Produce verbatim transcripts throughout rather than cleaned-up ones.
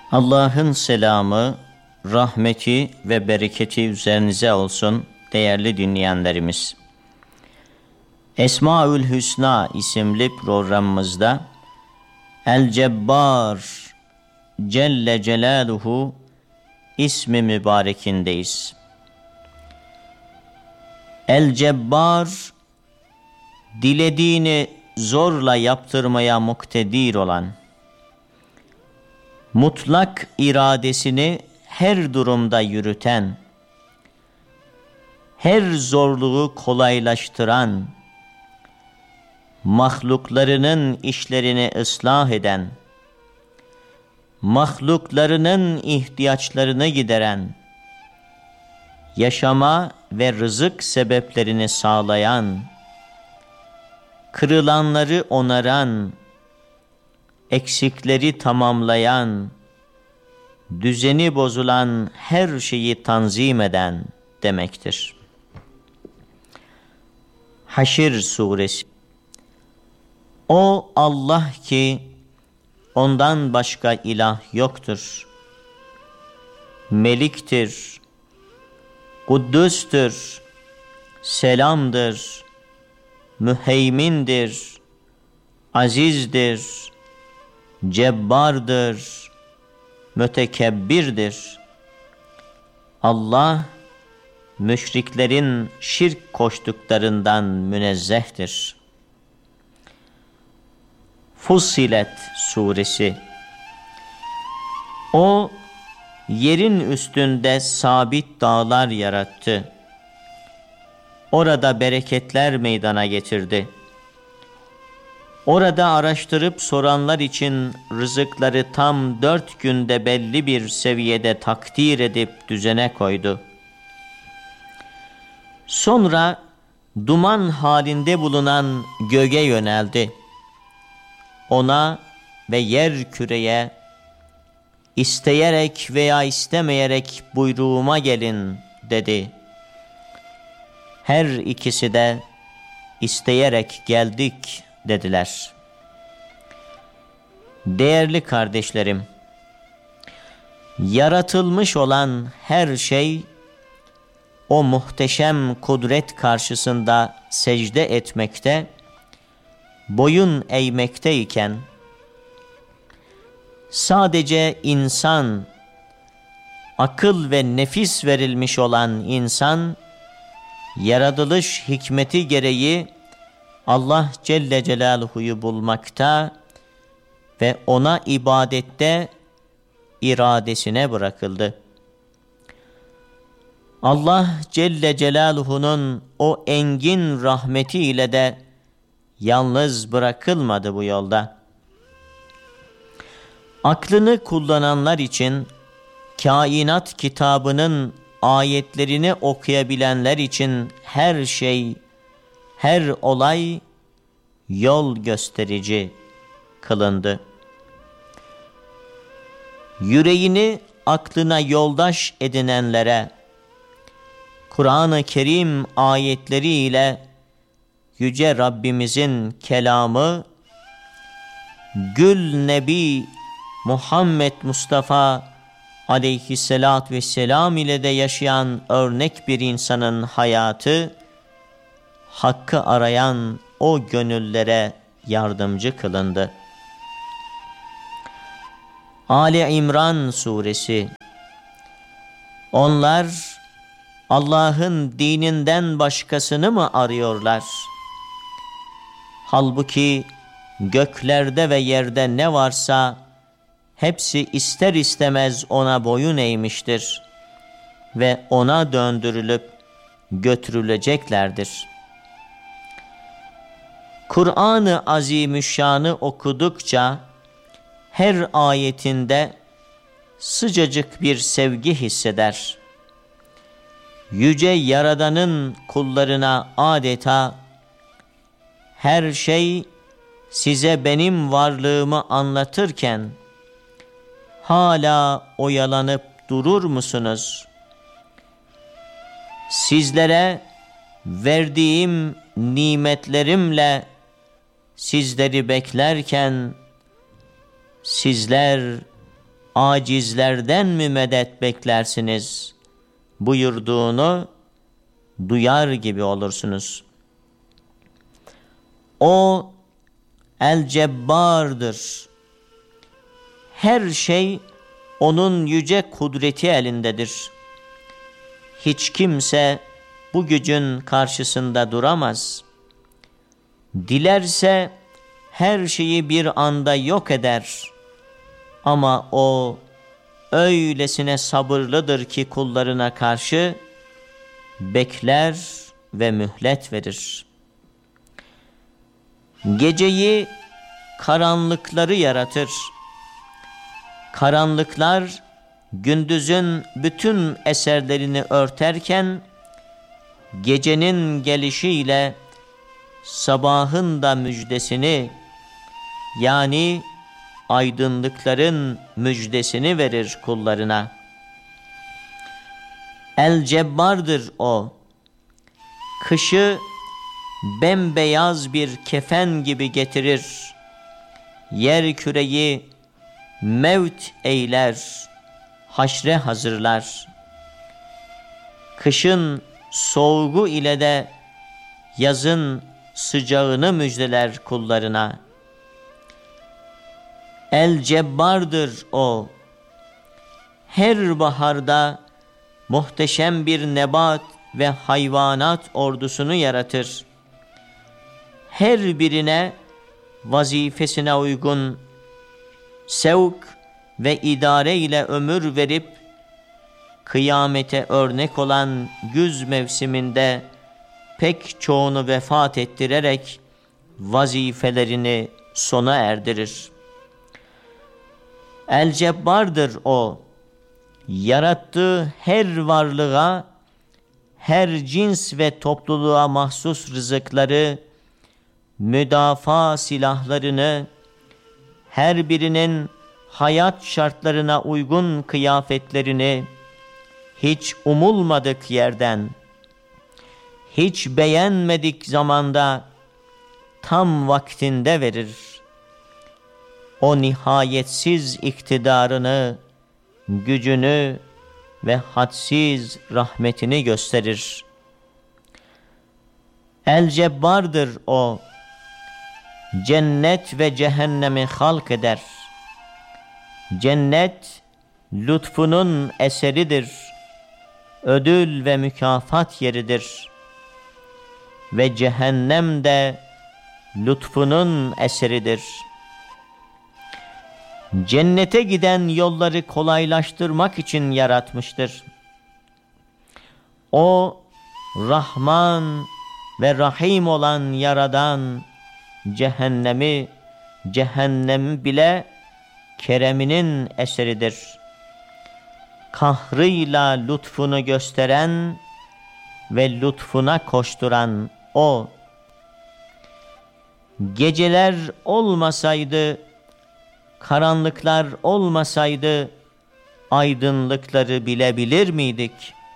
Allah'ın selamı, rahmeti ve bereketi üzerinize olsun değerli dinleyenlerimiz. Esmaül Hüsna isimli programımızda El Cebbar Celle Celaluhu ismi mübarekindeyiz. El Cebbar, dilediğini zorla yaptırmaya muktedir olan, mutlak iradesini her durumda yürüten, her zorluğu kolaylaştıran, mahluklarının işlerini ıslah eden, mahluklarının ihtiyaçlarını gideren, yaşama ve rızık sebeplerini sağlayan, kırılanları onaran, eksikleri tamamlayan, düzeni bozulan her şeyi tanzim eden demektir. Haşr Suresi. O Allah ki ondan başka ilah yoktur. Meliktir, Kuddüs'tür, selamdır, müheymindir, azizdir, cebbardır, mütekebbirdir. Allah, müşriklerin şirk koştuklarından münezzehtir. Fussilet Suresi. O, yerin üstünde sabit dağlar yarattı. Orada bereketler meydana getirdi. Orada araştırıp soranlar için rızıkları tam dört günde belli bir seviyede takdir edip düzene koydu. Sonra duman halinde bulunan göğe yöneldi. Ona ve yer küreye, isteyerek veya istemeyerek buyruğuma gelin dedi. Her ikisi de isteyerek geldik dediler. Değerli kardeşlerim, yaratılmış olan her şey o muhteşem kudret karşısında secde etmekte, boyun eğmekteyken, sadece insan, akıl ve nefis verilmiş olan insan, yaratılış hikmeti gereği Allah Celle Celaluhu'yu bulmakta ve ona ibadette iradesine bırakıldı. Allah Celle Celaluhu'nun o engin rahmetiyle de yalnız bırakılmadı bu yolda. Aklını kullananlar için, kainat kitabının ayetlerini okuyabilenler için her şey, her olay yol gösterici kılındı. Yüreğini aklına yoldaş edinenlere, Kur'an-ı Kerim ayetleriyle Yüce Rabbimizin kelamı, Gül Nebi Muhammed Mustafa aleyhissalatü vesselam ile de yaşayan örnek bir insanın hayatı, hakkı arayan o gönüllere yardımcı kılındı. Ali İmran Suresi. Onlar Allah'ın dininden başkasını mı arıyorlar? Halbuki göklerde ve yerde ne varsa hepsi ister istemez ona boyun eğmiştir ve ona döndürülüp götürüleceklerdir. Kur'an-ı Azimüşşan'ı okudukça her ayetinde sıcacık bir sevgi hisseder. Yüce Yaradan'ın kullarına adeta her şey size benim varlığımı anlatırken hala oyalanıp durur musunuz? Sizlere verdiğim nimetlerimle sizleri beklerken sizler acizlerden mi medet beklersiniz buyurduğunu duyar gibi olursunuz. O El-Cebbar'dır. Her şey onun yüce kudreti elindedir. Hiç kimse bu gücün karşısında duramaz. Dilerse her şeyi bir anda yok eder. Ama o öylesine sabırlıdır ki kullarına karşı bekler ve mühlet verir. Geceyi karanlıkları yaratır. Karanlıklar gündüzün bütün eserlerini örterken gecenin gelişiyle sabahın da müjdesini, yani aydınlıkların müjdesini verir kullarına. El-Cebbar'dır o. Kışı bembeyaz bir kefen gibi getirir. Yer küreyi mevt eyler, haşre hazırlar. Kışın soğuğu ile de yazın sıcağını müjdeler kullarına. El-Cebbar'dır o. Her baharda muhteşem bir nebat ve hayvanat ordusunu yaratır. Her birine vazifesine uygun sevk ve idare ile ömür verip kıyamete örnek olan güz mevsiminde pek çoğunu vefat ettirerek vazifelerini sona erdirir. El-Cebbar'dır o. Yarattığı her varlığa, her cins ve topluluğa mahsus rızıkları, müdafaa silahlarını, her birinin hayat şartlarına uygun kıyafetlerini hiç umulmadık yerden, hiç beğenmedik zamanda tam vaktinde verir. O nihayetsiz iktidarını, gücünü ve hadsiz rahmetini gösterir. El-Cebbar'dır o. Cennet ve cehennemi halk eder. Cennet lütfunun eseridir. Ödül ve mükafat yeridir. Ve cehennem de lütfunun eseridir. Cennete giden yolları kolaylaştırmak için yaratmıştır. O Rahman ve Rahim olan Yaradan cehennemi, cehennemi bile kereminin eseridir. Kahrıyla lütfunu gösteren ve lütfuna koşturan o. Geceler olmasaydı, karanlıklar olmasaydı aydınlıkları bilebilir miydik?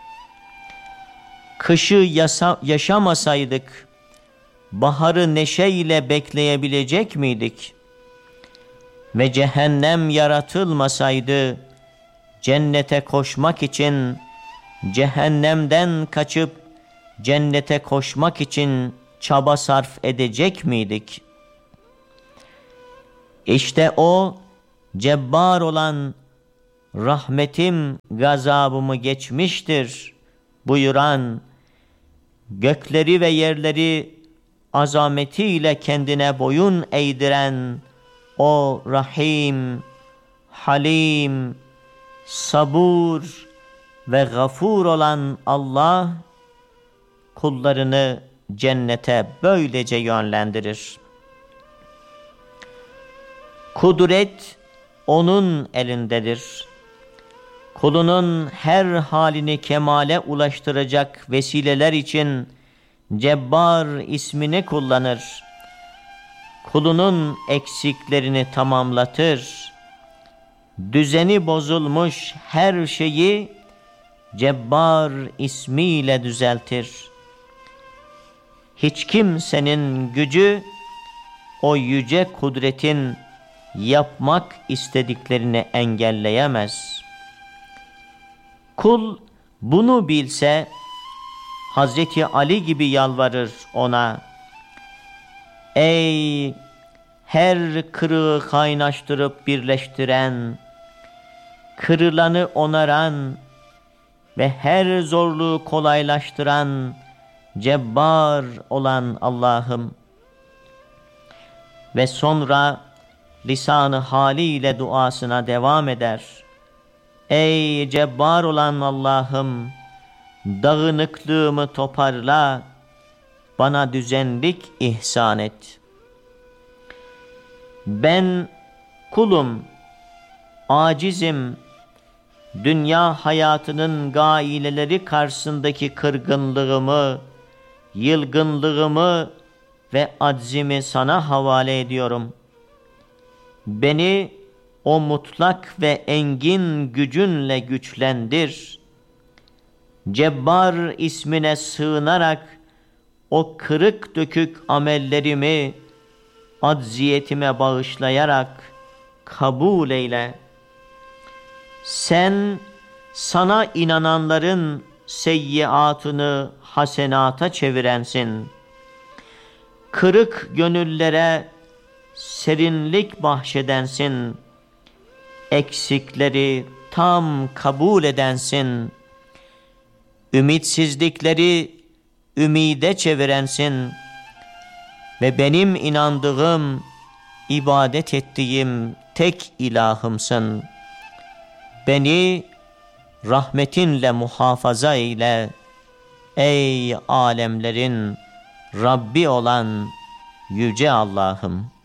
Kışı yasa, yaşamasaydık baharı neşeyle bekleyebilecek miydik? Ve cehennem yaratılmasaydı cennete koşmak için, cehennemden kaçıp cennete koşmak için çaba sarf edecek miydik? İşte o cebbar olan rahmetim gazabımı geçmiştir buyuran, gökleri ve yerleri azametiyle kendine boyun eğdiren o Rahim, Halim, Sabur ve Gafur olan Allah kullarını cennete böylece yönlendirir. Kudret onun elindedir. Kulunun her halini kemale ulaştıracak vesileler için Cebbar ismini kullanır. Kulunun eksiklerini tamamlatır. Düzeni bozulmuş her şeyi Cebbar ismiyle düzeltir. Hiç kimsenin gücü o yüce kudretin yapmak istediklerini engelleyemez. Kul bunu bilse Hazreti Ali gibi yalvarır ona. Ey her kırığı kaynaştırıp birleştiren, kırılanı onaran ve her zorluğu kolaylaştıran, cebbar olan Allah'ım. Ve sonra lisanı haliyle duasına devam eder. Ey cebbar olan Allah'ım, dağınıklığımı toparla, bana düzenlik ihsan et. Ben kulum, acizim, dünya hayatının gaileleri karşısındaki kırgınlığımı, yılgınlığımı ve aczimi sana havale ediyorum. Beni o mutlak ve engin gücünle güçlendir. Cebbar ismine sığınarak o kırık dökük amellerimi acziyetime bağışlayarak kabul eyle. Sen sana inananların seyyiatını hasenata çevirensin. Kırık gönüllere serinlik bahşedensin. Eksikleri tam kabul edensin. Ümitsizlikleri ümide çevirensin. Ve benim inandığım, ibadet ettiğim tek ilahımsın. Beni rahmetinle muhafaza eyle. Ey alemlerin Rabbi olan yüce Allah'ım.